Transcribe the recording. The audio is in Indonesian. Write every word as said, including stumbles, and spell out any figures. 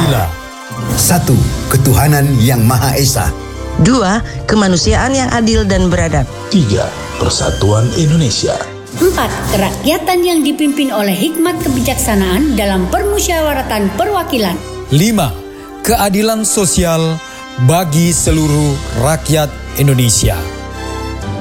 Pancasila. Satu, ketuhanan yang Maha Esa. Dua, kemanusiaan yang adil dan beradab. Tiga, persatuan Indonesia. Empat, kerakyatan yang dipimpin oleh hikmat kebijaksanaan dalam permusyawaratan perwakilan. Lima, keadilan sosial bagi seluruh rakyat Indonesia.